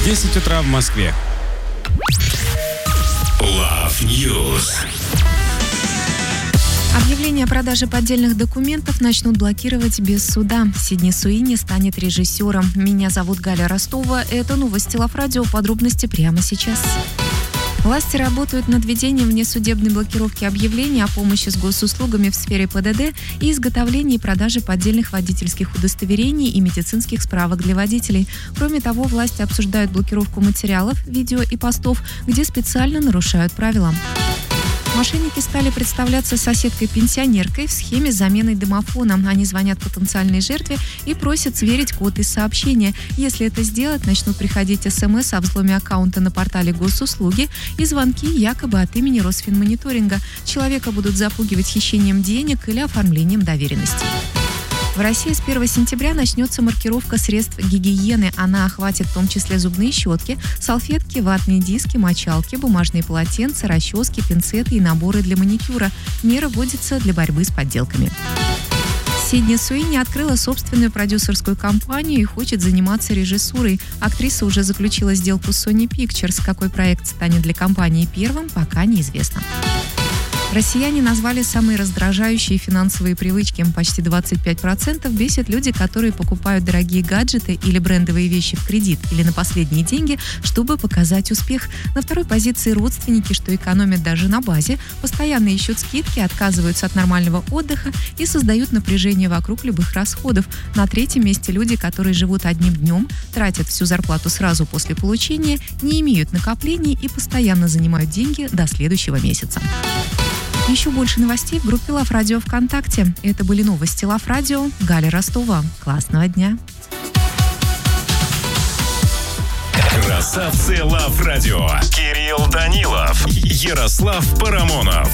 10 утра в Москве. Love News. Объявление о продаже поддельных документов начнут блокировать без суда. Сидни Суини станет режиссером. Меня зовут Галя Ростова. Это новости Love Radio. Подробности прямо сейчас. Власти работают над введением внесудебной блокировки объявлений о помощи с госуслугами в сфере ПДД и изготовлении и продажи поддельных водительских удостоверений и медицинских справок для водителей. Кроме того, власти обсуждают блокировку материалов, видео и постов, где специально нарушают правила. Мошенники стали представляться соседкой-пенсионеркой в схеме с заменой домофона. Они звонят потенциальной жертве и просят сверить код из сообщения. Если это сделать, начнут приходить СМС о взломе аккаунта на портале госуслуги и звонки якобы от имени Росфинмониторинга. Человека будут запугивать хищением денег или оформлением доверенностей. В России с 1 сентября начнется маркировка средств гигиены. Она охватит в том числе зубные щетки, салфетки, ватные диски, мочалки, бумажные полотенца, расчески, пинцеты и наборы для маникюра. Мера вводится для борьбы с подделками. Сидни Суини открыла собственную продюсерскую компанию и хочет заниматься режиссурой. Актриса уже заключила сделку с Sony Pictures. Какой проект станет для компании первым, пока неизвестно. Россияне назвали самые раздражающие финансовые привычки. Почти 25% бесит люди, которые покупают дорогие гаджеты или брендовые вещи в кредит или на последние деньги, чтобы показать успех. На второй позиции родственники, что экономят даже на базе, постоянно ищут скидки, отказываются от нормального отдыха и создают напряжение вокруг любых расходов. На третьем месте люди, которые живут одним днем, тратят всю зарплату сразу после получения, не имеют накоплений и постоянно занимают деньги до следующего месяца. Еще больше новостей в группе Love Radio ВКонтакте. Это были новости Love Radio. Галя Ростова. Классного дня. Красавцы Love Radio. Кирилл Данилов. Ярослав Парамонов.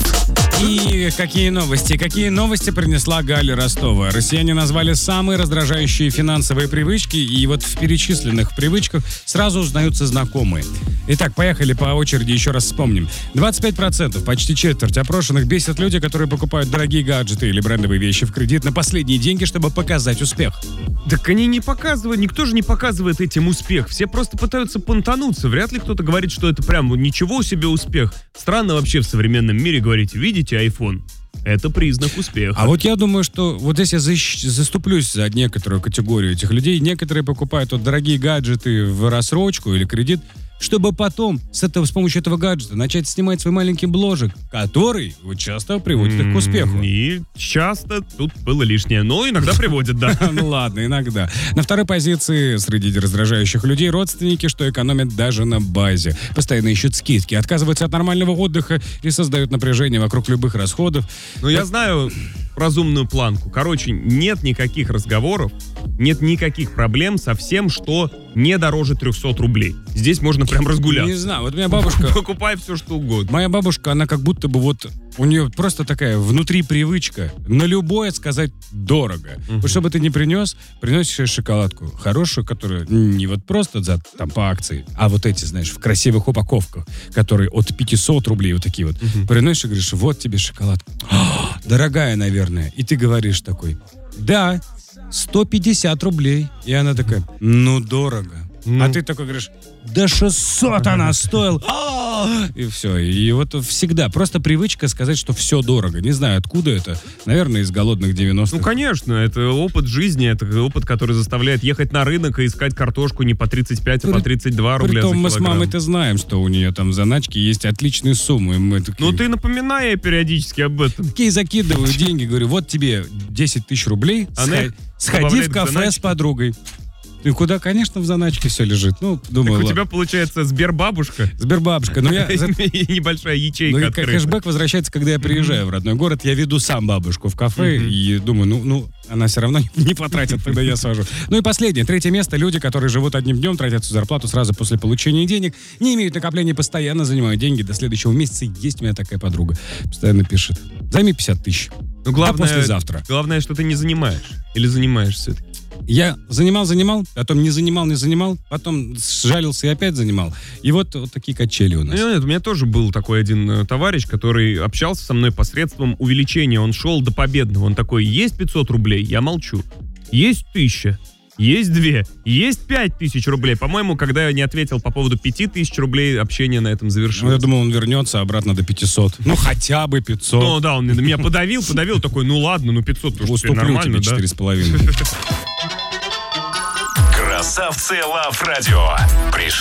И какие новости принесла Галя Ростова? Россияне назвали самые раздражающие финансовые привычки, и вот в перечисленных привычках сразу узнаются знакомые. Итак, поехали по очереди, еще раз вспомним. 25%, почти четверть опрошенных бесят люди, которые покупают дорогие гаджеты или брендовые вещи в кредит на последние деньги, чтобы показать успех. Так они не показывают, никто же не показывает этим успех. Все просто пытаются понтануться. Вряд ли кто-то говорит, что это прям ничего себе успех. Странно вообще в современном мире говорить, видите iPhone? Это признак успеха. А вот я думаю, что вот здесь я заступлюсь за некоторую категорию этих людей. Некоторые покупают вот дорогие гаджеты в рассрочку или кредит, чтобы потом с помощью этого гаджета начать снимать свой маленький бложек, который вот часто приводит их к успеху. И часто тут было лишнее, но иногда приводит, да. Ну ладно, иногда. На второй позиции среди раздражающих людей родственники, что экономят даже на базе. Постоянно ищут скидки, отказываются от нормального отдыха и создают напряжение вокруг любых расходов. Ну я знаю разумную планку. Короче, нет никаких разговоров, нет никаких проблем со всем, что не дороже 300 рублей. Здесь можно прям разгуляться. Не знаю, вот у меня бабушка... Покупай все, что угодно. Моя бабушка, она как будто бы вот... У нее просто такая внутри привычка на любое сказать дорого. Вот чтобы ты не приносишь шоколадку хорошую, которую не вот просто там по акции, а вот эти, знаешь, в красивых упаковках, которые от 500 рублей вот такие вот. Приносишь и говоришь, вот тебе шоколадка. Дорогая, наверное. И ты говоришь такой, да, 150 рублей. И она такая, ну дорого. А ты такой говоришь, да 600 она стоила. И все. И вот всегда просто привычка сказать, что все дорого. Не знаю, откуда это. Наверное, из голодных 90-х. Ну, конечно. Это опыт жизни. Это опыт, который заставляет ехать на рынок и искать картошку не по 35, а по 32 рубля Притом за мы килограмм. с мамой-то знаем, что у нее там в заначке есть отличные суммы. И мы такие, Ну, ты напоминай ей периодически об этом. такие закидываю деньги. Говорю, вот тебе 10 тысяч рублей. Сходи добавляет в к кафе заначке. с подругой. И куда, конечно, в заначке все лежит. Ну, думаю, Так у ладно. тебя получается Сбербабушка. Сбербабушка. Но я... И небольшая ячейка открыта. Кэшбэк возвращается, когда я приезжаю в родной город. Я веду сам бабушку в кафе и думаю, она все равно не потратит, тогда я сажу. Ну и последнее, третье место. Люди, которые живут одним днем, тратят всю зарплату сразу после получения денег, не имеют накоплений, постоянно занимают деньги до следующего месяца. Есть у меня такая подруга. Постоянно пишет, займи 50 тысяч. Ну, главное, послезавтра. Главное, что ты не занимаешь. Или занимаешь все-таки. Я занимал, потом не занимал, потом сжалился и опять занимал. И вот такие качели у нас. Нет, у меня тоже был такой один товарищ, который общался со мной посредством увеличения. Он шел до победного. Он такой, есть 500 рублей? Я молчу. Есть 1000? есть 2, есть 5000 рублей. По-моему, когда я не ответил по поводу 5000 рублей, общение на этом завершилось. Ну, я думал, он вернется обратно до 500. Ну, хотя бы 500. Ну, да, он меня подавил, такой, ну ладно, 500 тоже Уступлю нормально, тебе да? 4,5. Красавцы Лав Радио.